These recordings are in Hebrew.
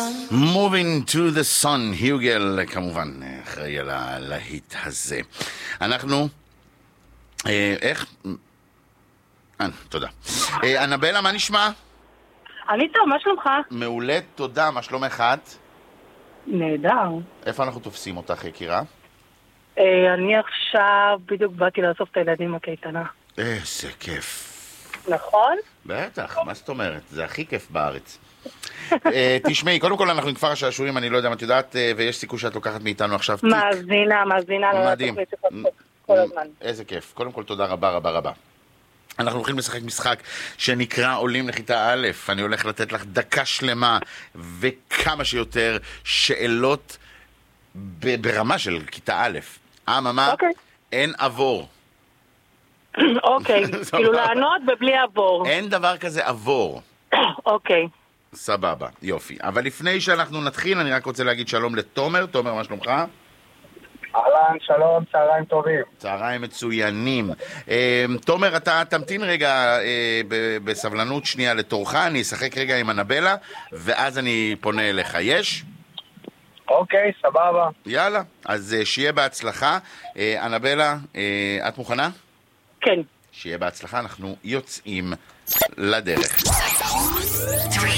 Moving to the sun, היוגל כמובן אחראי על הלהיט הזה. אנחנו, איך? תודה. אנבלה, מה נשמע? אני טוב, מה שלומך? מעולה, תודה, מה שלומך את? נהדר. איפה אנחנו תופסים אותך, יקירה? אני עכשיו בדיוק באתי לאסוף את הילדים מהקייטנה. איזה כיף. נכון? בטח, מה זאת אומרת? זה הכי כיף בארץ. תשמעי, קודם כל אנחנו עם כפר השעשועים, אני לא יודע מה את יודעת, ויש סיכוי שאת לוקחת מאיתנו עכשיו תיק. מאזינה. מדהים. כל הזמן. איזה כיף. קודם כל תודה רבה רבה רבה. אנחנו הולכים לשחק משחק שנקרא עולים לכיתה א'. אני הולך לתת לך דקה שלמה וכמה שיותר שאלות ברמה של כיתה א'. אממה, אין עבור. אוקיי, כאילו לענות ובלי עבור. אין דבר כזה עבור. אוקיי. סבבה, יופי. אבל לפני שאנחנו נתחיל, אני רק רוצה להגיד שלום לתומר. תומר, מה שלומך? אהלן, שלום, צהריים טובים. צהריים מצוינים. תומר, אתה תמתין רגע בסבלנות שנייה לתורך, אני אשחק רגע עם אנבלה, ואז אני פונה אליך. יש? אוקיי, סבבה. יאללה, אז שיהיה בהצלחה. אנבלה, את מוכנה? כן. שיהיה בהצלחה, אנחנו יוצאים לדרך. 3, 2,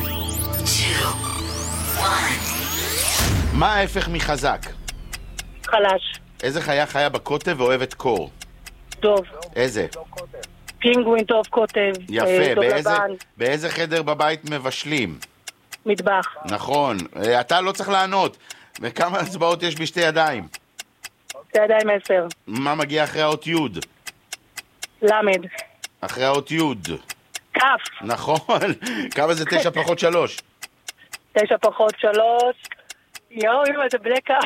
1. מה ההפך מחזק? חלש. איזה חיה חיה בקוטב ואוהבת קור? דוב. איזה? פינגווין, טוב קוטב. יפה, באיזה חדר בבית מבשלים? מטבח. נכון, אתה לא צריך לענות. וכמה הצבעות יש בשתי ידיים? שתי ידיים 10. מה מגיע אחרי האות י'? למד. אחרי האות י'? כף. נכון, כמה זה 9 פחות 3? 9 פחות 3. יואו, איזה בלקה.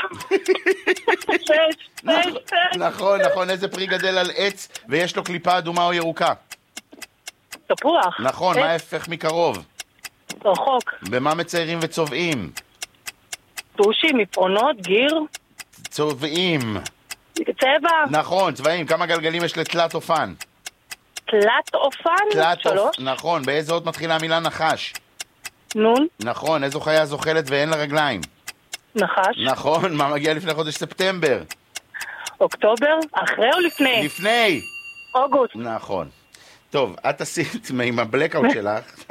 6. נכון, איזה פרי גדל על עץ ויש לו קליפה אדומה או ירוקה? תפוח. נכון, מה ההפך מקרוב? רחוק. במה מציירים וצובעים? טושים, מפרונות, גיר. צובעים. צבע. נכון, צבעים. כמה גלגלים יש לתלת אופן? תלת אופן? 3. נכון, באיזה אות מתחילה המילה נחש? נון. נכון, איזו חיה זוחלת ואין לה רגליים? נחש. נכון, מה מגיע לפני חודש ספטמבר? אוקטובר? אחרי או לפני? לפני. אוגוסט. נכון. טוב, את עשית עם הבלקאוט שלך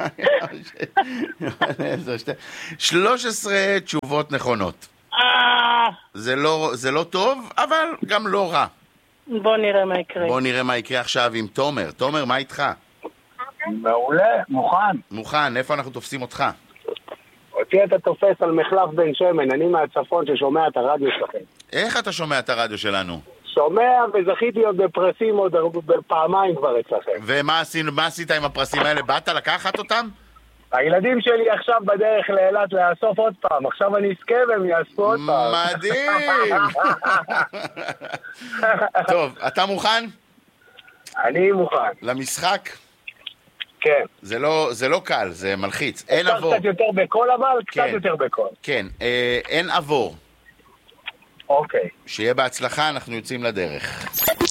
13 תשובות נכונות. זה לא טוב, אבל גם לא רע. בוא נראה מה יקרה. בוא נראה מה יקרה עכשיו עם תומר. תומר, מה איתך? מעולה, מוכן. מוכן, איפה אנחנו תופסים אותך? אותי אתה תופס על מחלף בן שמן, אני מהצפון ששומע את הרדיו שלכם. איך אתה שומע את הרדיו שלנו? שומע וזכיתי עוד בפרסים עוד פעמיים כבר אצלכם. ומה עשית עם הפרסים האלה? באת לקחת אותם? הילדים שלי עכשיו בדרך לאילת לאסוף עוד פעם. עכשיו אני אזכה והם יאספו עוד פעם. מדהים! טוב, אתה מוכן? אני מוכן. למשחק? כן. זה לא קל, זה מלחיץ. אין עבור. קצת יותר בקול אבל, קצת יותר בקול. כן, אין עבור. אוקיי. שיהיה בהצלחה, אנחנו יוצאים לדרך.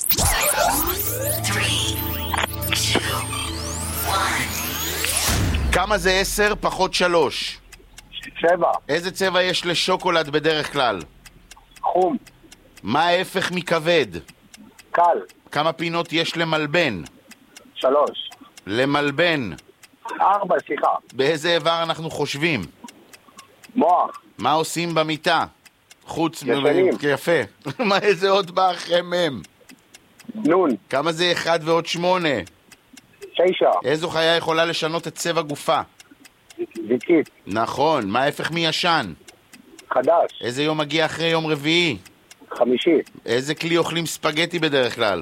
3, 2, 1. כמה זה 10 פחות 3? 7. איזה צבע יש לשוקולד בדרך כלל? חום. מה ההפך מכבד? קל. כמה פינות יש למלבן? 3. למלבן. 4, סליחה. באיזה איבר אנחנו חושבים? מוח. מה עושים במיטה? חוץ ישנים. יפה. מה איזה עוד בא אחרי מם? נון. כמה זה 1 ועוד 8? 9. איזו חיה יכולה לשנות את צבע גופה? זיקית. נכון. מה ההפך מישן? חדש. איזה יום מגיע אחרי יום רביעי? חמישי. איזה כלי אוכלים ספגטי בדרך כלל?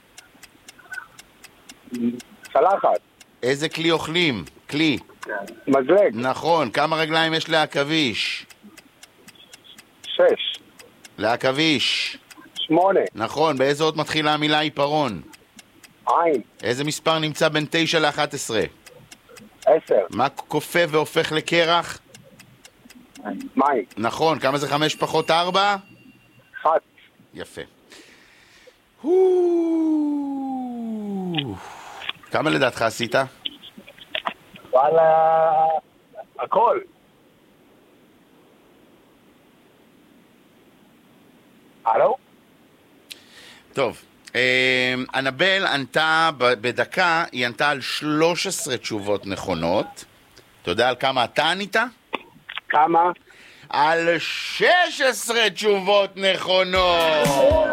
צלחת. איזה כלי אוכלים? כלי. מזלג. נכון. כמה רגליים יש לעכביש? 6. לעכביש. 8. נכון. באיזה אות מתחילה המילה עיפרון? עין. איזה מספר נמצא בין 9 ל-11? 10. מה כופה והופך לקרח? מים. נכון. כמה זה 5 פחות 4? 1. יפה. כמה לדעתך עשית? וואלה, הכל. הלו? טוב, אנבל ענתה בדקה, היא ענתה על 13 תשובות נכונות. אתה יודע על כמה אתה ענית? כמה? על 16 תשובות נכונות.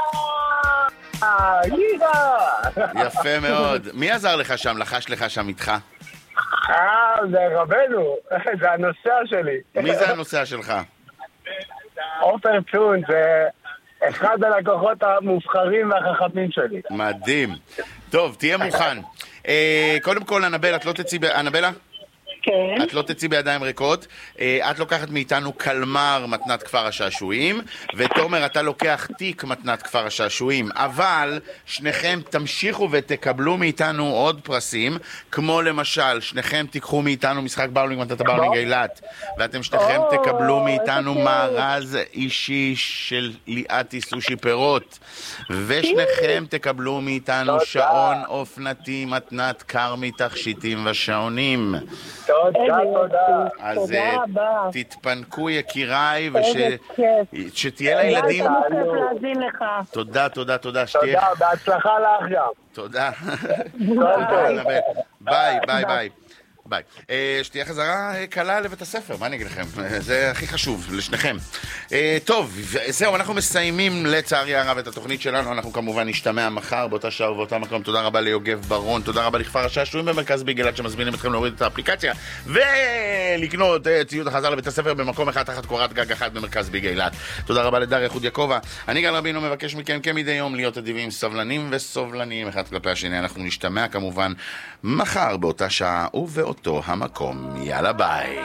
יפה מאוד. מי עזר לך שם? לחש לך שם איתך? זה רבנו, זה הנוסע שלי. מי זה הנוסע שלך? עופר צון, זה אחד הלקוחות המובחרים והחכמים שלי. מדהים. טוב, תהיה מוכן. קודם כל, אנבל, את לא תצאי... אנבלה? כן. את לא תצאי בידיים ריקות. את לוקחת מאיתנו קלמר מתנת כפר השעשועים, ותומר, אתה לוקח תיק מתנת כפר השעשועים, אבל שניכם תמשיכו ותקבלו מאיתנו עוד פרסים, כמו למשל, שניכם תיקחו מאיתנו משחק באולינג מתנת באולינג אילת, ואתם שניכם תקבלו מאיתנו מארז אישי של ליאתי סושי פירות, ושניכם תקבלו מאיתנו שעון אופנתי מתנת קרמי תכשיטים ושעונים. תודה. אז רבה. תתפנקו יקיריי, איזה כיף. שתהיה לילדים. היה לנו כיף להאזין לך. תודה. תודה, בהצלחה לך גם. תודה. ביי. ביי. שתהיה חזרה קלה לבית הספר, מה אני אגיד לכם? זה הכי חשוב, לשניכם. טוב, זהו, אנחנו מסיימים לצערי הרב את התוכנית שלנו, אנחנו כמובן נשתמע מחר באותה שעה ובאותה מקום. תודה רבה ליוגב ברון, תודה רבה לכפר השעשועים במרכז ביג אילת שמזמינים אתכם להוריד את האפליקציה ולקנות ציוד החזר לבית הספר במקום אחד תחת קורת גג אחת במרכז ביג אילת. תודה רבה לדריה חוד יעקבה. אני גל רבינו מבקש מכם כמדי יום להיות אדיבים, סבלנים וסובלניים אחד כלפי השני. אנחנו נשתמע כמובן מחר באותה שעה ובאותו המקום. יאללה ביי.